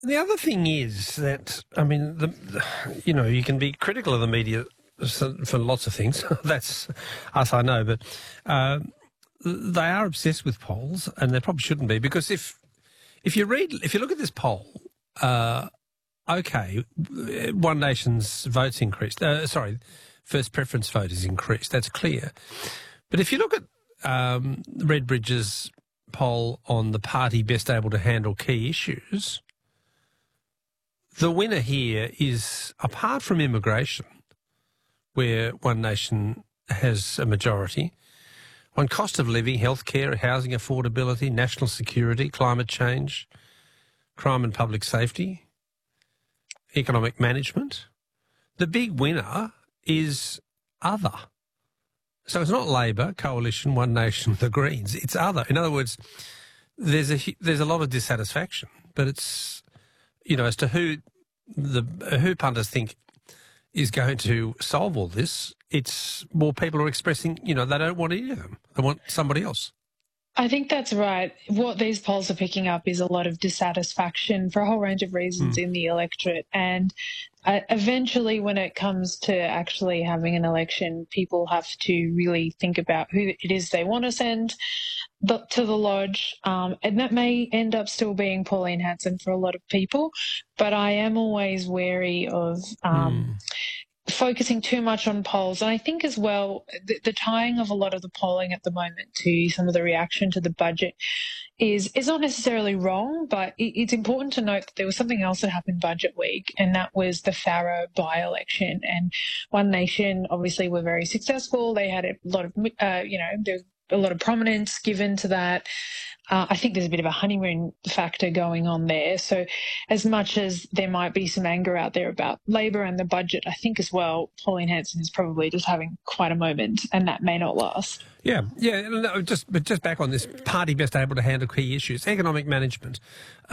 The other thing is that, I mean, you can be critical of the media for lots of things. That's us, I know, but they are obsessed with polls, and they probably shouldn't be, because if you look at this poll, okay, One Nation's votes increased. First preference vote is increased. That's clear. But if you look at Redbridge's poll on the party best able to handle key issues, the winner here is, apart from immigration, where One Nation has a majority, on cost of living, healthcare, housing affordability, national security, climate change, crime and public safety, economic management. The big winner is other. So it's not Labor, Coalition, One Nation, the Greens. It's other. In other words, there's a lot of dissatisfaction, but it's, as to who punters think is going to solve all this. It's more people are expressing, they don't want any of them. They want somebody else. I think that's right. What these polls are picking up is a lot of dissatisfaction for a whole range of reasons in the electorate. And eventually, when it comes to actually having an election, people have to really think about who it is they want to send to the lodge. And that may end up still being Pauline Hanson for a lot of people. But I am always wary of focusing too much on polls. And I think as well, the tying of a lot of the polling at the moment to some of the reaction to the budget is not necessarily wrong, but it's important to note that there was something else that happened budget week, and that was the Farrer by-election. And One Nation obviously were very successful. They had a lot of, there's a lot of prominence given to that. I think there's a bit of a honeymoon factor going on there. So as much as there might be some anger out there about Labor and the budget, I think as well Pauline Hanson is probably just having quite a moment, and that may not last. Yeah. No, just back on this party best able to handle key issues, economic management.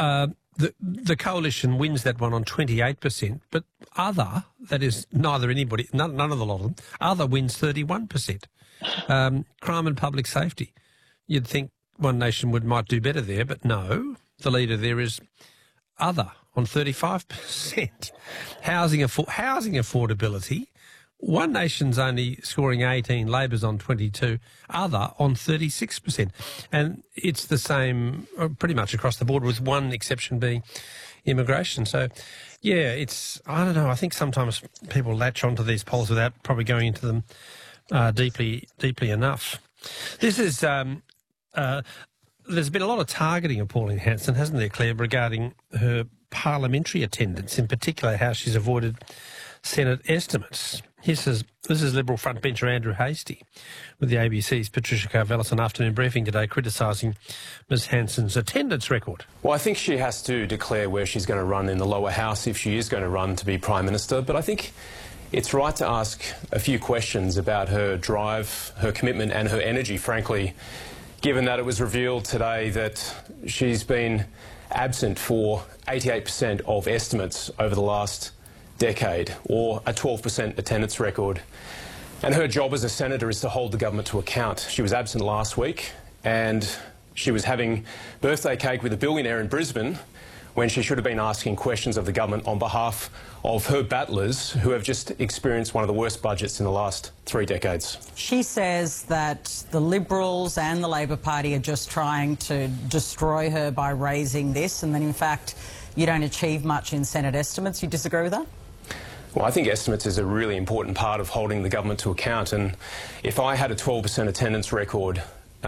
The Coalition wins that one on 28%, but other, that is none of the lot of them, other wins 31%. Crime and public safety. You'd think One Nation might do better there, but no. The leader there is other on 35%. Housing affordability. One Nation's only scoring 18, Labor's on 22, other on 36%. And it's the same pretty much across the board, with one exception being immigration. So, yeah, I don't know, I think sometimes people latch onto these polls without probably going into them deeply enough. This is... there's been a lot of targeting of Pauline Hanson, hasn't there, Claire, regarding her parliamentary attendance, in particular how she's avoided Senate estimates. This is Liberal frontbencher Andrew Hastie with the ABC's Patricia Karvelas on Afternoon Briefing today, criticising Ms Hanson's attendance record. Well, I think she has to declare where she's going to run in the lower house if she is going to run to be Prime Minister, but I think it's right to ask a few questions about her drive, her commitment and her energy, frankly, given that it was revealed today that she's been absent for 88% of estimates over the last decade, or a 12% attendance record. And her job as a senator is to hold the government to account. She was absent last week, and she was having birthday cake with a billionaire in Brisbane when she should have been asking questions of the government on behalf of her battlers who have just experienced one of the worst budgets in the last 3 decades. She says that the Liberals and the Labor Party are just trying to destroy her by raising this, and that in fact you don't achieve much in Senate estimates. You disagree with that? Well, I think estimates is a really important part of holding the government to account, and if I had a 12% attendance record,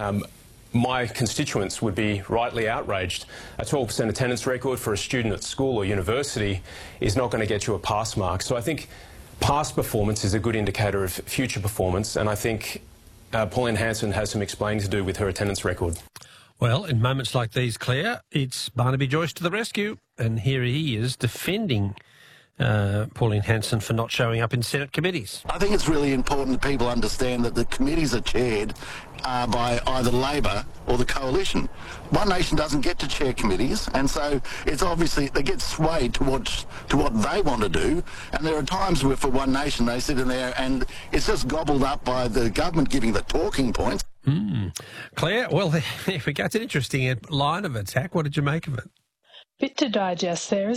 my constituents would be rightly outraged. A 12% attendance record for a student at school or university is not going to get you a pass mark. So I think past performance is a good indicator of future performance, and I think Pauline Hanson has some explaining to do with her attendance record. Well, in moments like these, Claire, it's Barnaby Joyce to the rescue, and here he is defending Pauline Hanson for not showing up in Senate committees. I think it's really important that people understand that the committees are chaired by either Labor or the Coalition. One Nation doesn't get to chair committees, and so it's obviously they get swayed to what they want to do, and there are times where for One Nation they sit in there and it's just gobbled up by the government giving the talking points. Claire, well, there we go. It's an interesting line of attack. What did you make of it? Bit to digest there,